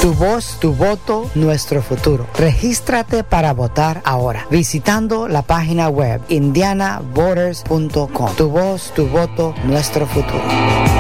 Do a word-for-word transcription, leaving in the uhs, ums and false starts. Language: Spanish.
Tu voz, tu voto, nuestro futuro. Regístrate para votar ahora visitando la página web indiana voters punto com. Tu voz, tu voto, nuestro futuro.